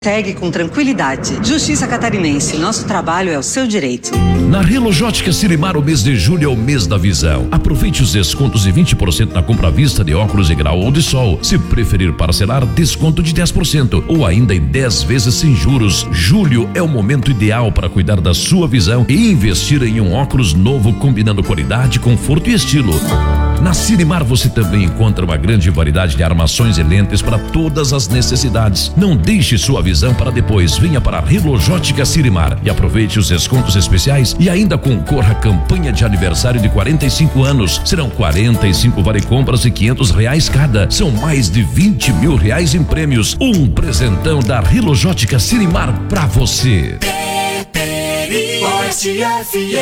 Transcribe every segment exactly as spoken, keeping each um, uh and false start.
Segue com tranquilidade. Justiça Catarinense, nosso trabalho é o seu direito. Na Relógica Sirimar, o mês de julho é o mês da visão. Aproveite os descontos de vinte por cento na compra à vista de óculos de grau ou de sol. Se preferir parcelar, desconto de dez por cento ou ainda em dez vezes sem juros. Julho é o momento ideal para cuidar da sua visão e investir em um óculos novo combinando qualidade, conforto e estilo. Na Sirimar você também encontra uma grande variedade de armações e lentes para todas as necessidades. Não deixe sua visão para depois. Venha para a Relógica Sirimar e aproveite os descontos especiais e ainda concorra à campanha de aniversário de quarenta e cinco anos. Serão quarenta e cinco vale compras de quinhentos reais cada. São mais de vinte mil reais em prêmios. Um presentão da Relógica Sirimar para você. F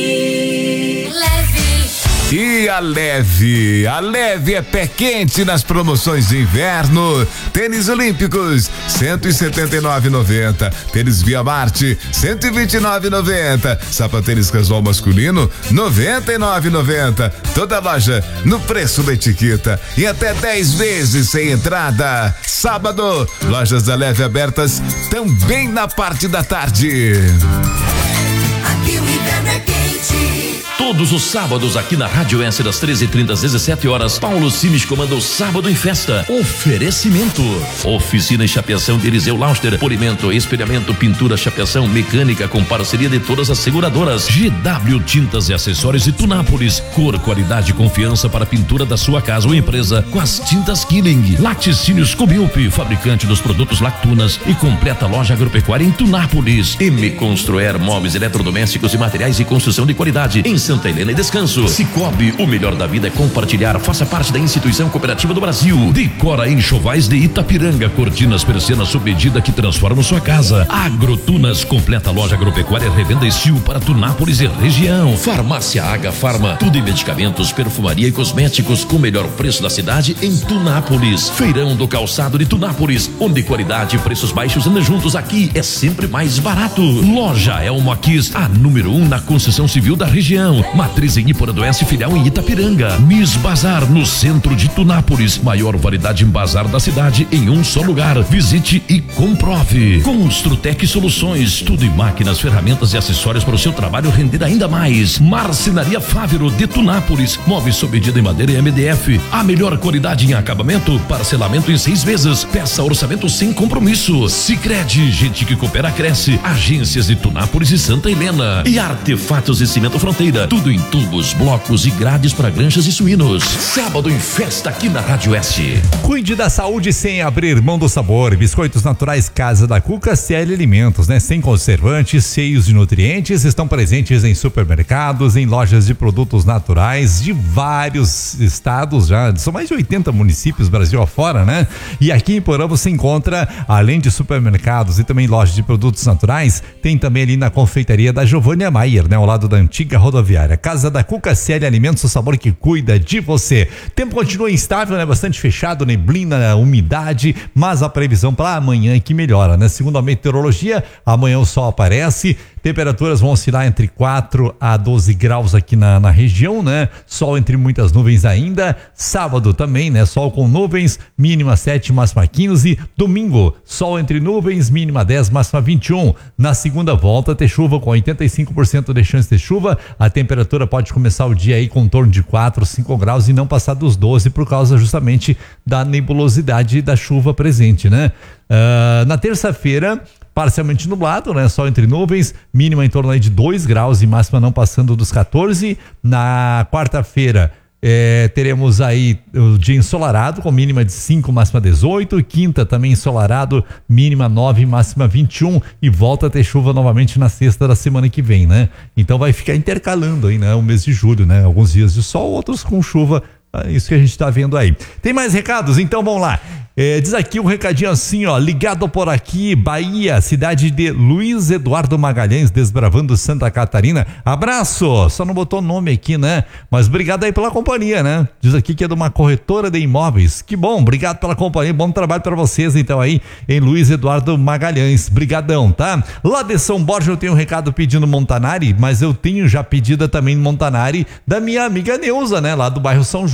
M Leve. E a Leve, a Leve é pé quente nas promoções de inverno. Tênis olímpicos, cento e setenta e nove reais e noventa centavos. Tênis Via Marte, cento e vinte e nove reais e noventa centavos. Sapatênis casual masculino, noventa e nove reais e noventa centavos. Toda loja no preço da etiqueta e até dez vezes sem entrada. Sábado, lojas da Leve abertas também na parte da tarde. Aqui o inverno é quente. Todos os sábados aqui na Rádio S das treze e trinta às dezessete horas, Paulo Simes comanda o Sábado em Festa. Oferecimento: oficina e chapeação de Eliseu Lauster, polimento, espelhamento, pintura, chapeação, mecânica com parceria de todas as seguradoras. G W Tintas e Acessórios de Tunápolis, cor, qualidade e confiança para a pintura da sua casa ou empresa com as tintas Killing. Laticínios Cobilp, fabricante dos produtos Lactunas e completa loja agropecuária em Tunápolis. M Construer, móveis eletrodomésticos e materiais de construção de qualidade em Santa Helena e Descanso. Cicobi, o melhor da vida é compartilhar. Faça parte da instituição cooperativa do Brasil. Decora Enxovais de Itapiranga, cortinas persianas sob medida que transformam sua casa. Agrotunas, completa loja agropecuária, revenda Estil para Tunápolis e região. Farmácia Aga Farma, tudo em medicamentos, perfumaria e cosméticos com o melhor preço da cidade em Tunápolis. Feirão do Calçado de Tunápolis, onde qualidade e preços baixos andam juntos. Aqui é sempre mais barato. Loja Elmo Aquis, a número um na construção civil da região. Matriz em Iporandoense, filial em Itapiranga. Miss Bazar, no centro de Tunápolis. Maior variedade em bazar da cidade em um só lugar. Visite e comprove. Construtec Soluções, tudo em máquinas, ferramentas e acessórios para o seu trabalho render ainda mais. Marcenaria Fávero de Tunápolis, móveis sob medida em madeira e M D F. A melhor qualidade em acabamento, parcelamento em seis vezes. Peça orçamento sem compromisso. Sicredi, gente que coopera cresce. Agências de Tunápolis e Santa Helena. E Artefatos e Cimento Fronteira, tudo em tubos, blocos e grades para granjas e suínos. Sábado em Festa aqui na Rádio S. Cuide da saúde sem abrir mão do sabor. Biscoitos naturais Casa da Cuca, C L Alimentos, né? Sem conservantes, cheios de nutrientes, estão presentes em supermercados, em lojas de produtos naturais de vários estados já, são mais de oitenta municípios Brasil afora, né? E aqui em Porã você encontra, além de supermercados e também lojas de produtos naturais, tem também ali na confeitaria da Giovânia Maier, né? Ao lado da antiga rodoviária. Casa da Cuca, C L Alimentos, o sabor que cuida de você. Tempo continua instável, né? Bastante fechado, neblina, umidade, mas a previsão para amanhã é que melhora, né? Segundo a meteorologia, amanhã o sol aparece, temperaturas vão oscilar entre quatro a doze graus aqui na, na região, né? Sol entre muitas nuvens ainda. Sábado também, né? Sol com nuvens, mínima sete, máxima quinze. Domingo, sol entre nuvens, mínima dez, máxima vinte e um. Na segunda volta, ter chuva com oitenta e cinco por cento de chance de chuva. A temperatura pode começar o dia aí com em torno de quatro, cinco graus e não passar dos doze por causa justamente da nebulosidade da chuva presente, né? Uh, na terça-feira, parcialmente nublado, né? Sol entre nuvens, mínima em torno aí de dois graus e máxima não passando dos quatorze. Na quarta-feira, É, teremos aí o dia ensolarado com mínima de cinco, máxima dezoito. Quinta também ensolarado, mínima nove, máxima vinte e um. E volta a ter chuva novamente na sexta da semana que vem, né? Então vai ficar intercalando aí, né? O mês de julho, né? Alguns dias de sol, outros com chuva. Isso que a gente tá vendo aí. Tem mais recados? Então vamos lá. É, diz aqui um recadinho assim, ó, ligado por aqui, Bahia, cidade de Luiz Eduardo Magalhães, desbravando Santa Catarina. Abraço, só não botou nome aqui, né? Mas obrigado aí pela companhia, né? Diz aqui que é de uma corretora de imóveis. Que bom, obrigado pela companhia, bom trabalho para vocês então aí em Luiz Eduardo Magalhães. Brigadão, tá? Lá de São Borja eu tenho um recado pedindo Montanari, mas eu tenho já pedida também Montanari da minha amiga Neuza, né? Lá do bairro São João.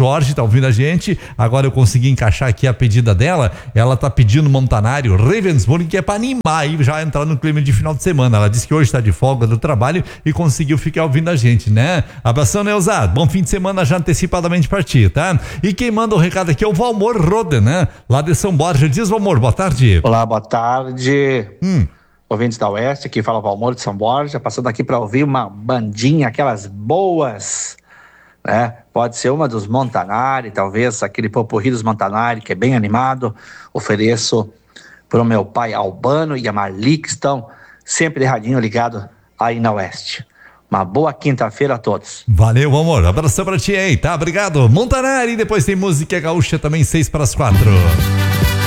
Jorge tá ouvindo a gente. Agora eu consegui encaixar aqui a pedida dela. Ela tá pedindo Montanário, Ravensburg, que é pra animar e já entrar no clima de final de semana. Ela disse que hoje tá de folga do trabalho e conseguiu ficar ouvindo a gente, né? Abração, Neuza. Bom fim de semana já antecipadamente pra ti, tá? E quem manda o recado aqui é o Valmor Roden, né? Lá de São Borja. Diz, Valmor, boa tarde. Olá, boa tarde. Hum. Ouvintes da Oeste, aqui fala o Valmor de São Borja, passando aqui para ouvir uma bandinha, aquelas boas, né? Pode ser uma dos Montanari, talvez aquele popurrí dos Montanari, que é bem animado. Ofereço para o meu pai Albano e a Marli, que estão sempre erradinho ligado aí na Oeste. Uma boa quinta-feira a todos. Valeu, amor. Abração pra ti aí, tá? Obrigado. Montanari, depois tem música gaúcha também, seis para as quatro.